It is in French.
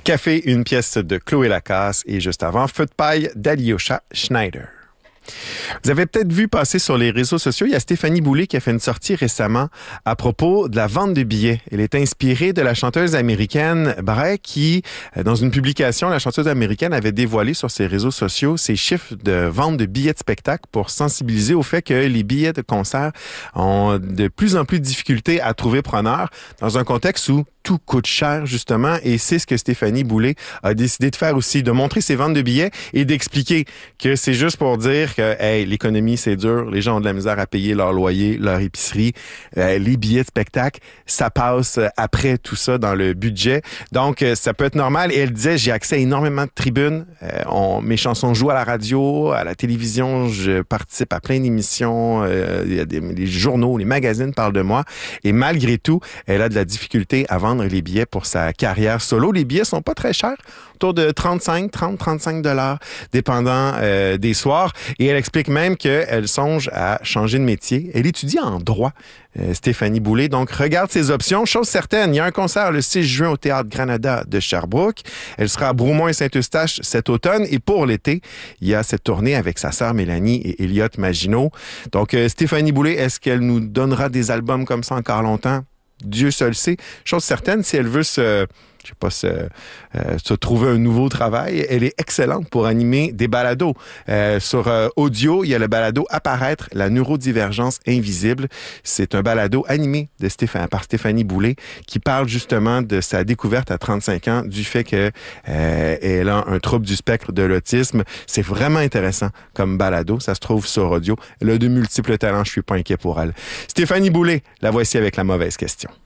Café, une pièce de Chloé Lacasse et juste avant, Feu de paille d'Alyosha Schneider. Vous avez peut-être vu passer sur les réseaux sociaux, il y a Stéphanie Boulay qui a fait une sortie récemment à propos de la vente de billets. Elle est inspirée de la chanteuse américaine Bray qui, dans une publication, la chanteuse américaine avait dévoilé sur ses réseaux sociaux ses chiffres de vente de billets de spectacle pour sensibiliser au fait que les billets de concert ont de plus en plus de difficultés à trouver preneur dans un contexte où tout coûte cher, justement, et c'est ce que Stéphanie Boulay a décidé de faire aussi, de montrer ses ventes de billets et d'expliquer que c'est juste pour dire que, hey, l'économie, c'est dur, les gens ont de la misère à payer leur loyer, leur épicerie, les billets de spectacle, ça passe après tout ça dans le budget. Donc, ça peut être normal. Et elle disait, j'ai accès à énormément de tribunes, mes chansons jouent à la radio, à la télévision, je participe à plein d'émissions, il y a les journaux, les magazines parlent de moi, et malgré tout, elle a de la difficulté à vendre les billets pour sa carrière solo. Les billets sont pas très chers, autour de 35 $ dépendant des soirs. Et elle explique même qu'elle songe à changer de métier. Elle étudie en droit, Stéphanie Boulay. Donc, regarde ses options. Chose certaine, il y a un concert le 6 juin au Théâtre Granada de Sherbrooke. Elle sera à Bromont et Saint-Eustache cet automne. Et pour l'été, il y a cette tournée avec sa sœur Mélanie et Elliot Maginot. Donc, Stéphanie Boulay, est-ce qu'elle nous donnera des albums comme ça encore longtemps? Dieu seul sait. Chose certaine, si elle veut se trouver un nouveau travail, elle est excellente pour animer des balados. Sur audio, il y a le balado Apparaître, la neurodivergence invisible. C'est un balado animé par Stéphanie Boulay qui parle justement de sa découverte à 35 ans du fait que elle a un trouble du spectre de l'autisme. C'est vraiment intéressant comme balado. Ça se trouve sur audio. Elle a de multiples talents. Je suis pas inquiet pour elle. Stéphanie Boulay, la voici avec la mauvaise question.